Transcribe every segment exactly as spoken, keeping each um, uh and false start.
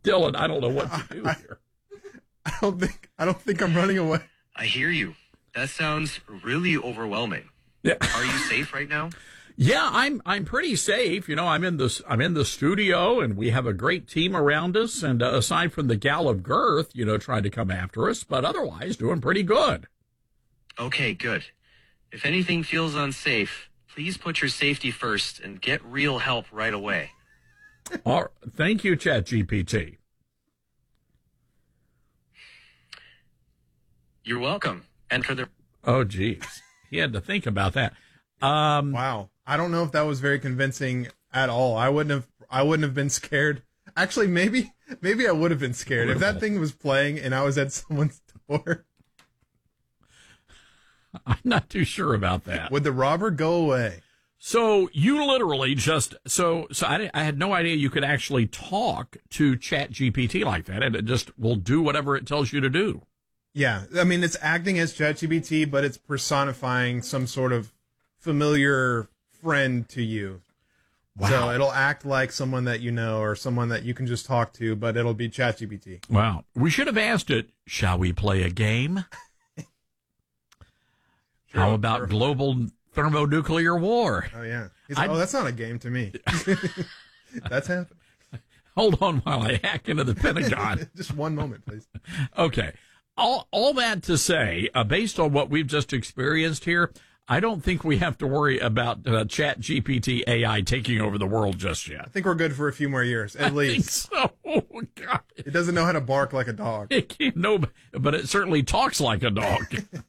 Dylan, I don't know what to do I, here. I don't think I don't think I'm running away. I hear you. That sounds really overwhelming. Yeah. Are you safe right now? Yeah, I'm I'm pretty safe. You know, I'm in the I'm in the studio, and we have a great team around us. And uh, aside from the gal of girth, you know, trying to come after us, but otherwise doing pretty good. Okay, good. If anything feels unsafe, please put your safety first and get real help right away. All, thank you, ChatGPT. You're welcome. Enter the... Oh, geez. He had to think about that. Um, Wow. I don't know if that was very convincing at all. I wouldn't have I wouldn't have been scared. Actually, maybe maybe I would have been scared if that thing was playing and I was at someone's door. I'm not too sure about that. Would the robber go away? So you literally just so so I, I had no idea you could actually talk to ChatGPT like that, and it just will do whatever it tells you to do. Yeah, I mean it's acting as ChatGPT, but it's personifying some sort of familiar friend to you. Wow. So it'll act like someone that you know or someone that you can just talk to, but it'll be ChatGPT. Wow. We should have asked it, shall we play a game? Sure, How about sure. global thermonuclear war? Oh, yeah. He's I- like, oh, that's not a game to me. That's happened. Hold on while I hack into the Pentagon. Just one moment, please. Okay. All, all that to say, uh, based on what we've just experienced here, I don't think we have to worry about uh, Chat G P T A I taking over the world just I yet. think we're good for a few more years, at I least. think so. Oh, God. It doesn't know how to bark like a dog. It can't, no, but it certainly talks like a dog.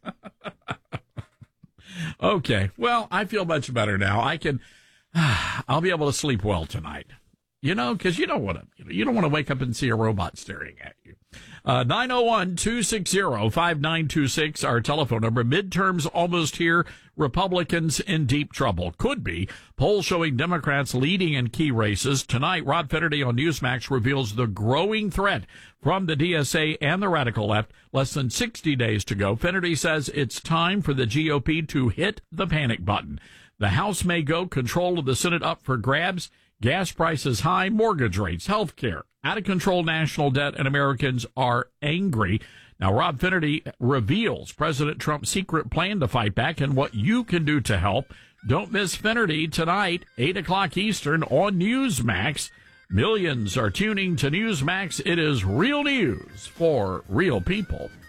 Okay. Well, I feel much better now. I can, I'll be able to sleep well tonight. You know, because you don't want to, you know, you don't want to wake up and see a robot staring at you. Uh, nine oh one, two six zero, five nine two six, our telephone number. Midterms almost here. Republicans in deep trouble. Could be. Polls showing Democrats leading in key races. Tonight, Rod Finnerty on Newsmax reveals the growing threat from the D S A and the radical left. Less than sixty days to go. Finnerty says it's time for the G O P to hit the panic button. The House may go, control of the Senate up for grabs. Gas prices high, mortgage rates, health care, out of control national debt, and Americans are angry. Now, Rob Finnerty reveals President Trump's secret plan to fight back and what you can do to help. Don't miss Finnerty tonight, eight o'clock Eastern on Newsmax. Millions are tuning to Newsmax. It is real news for real people.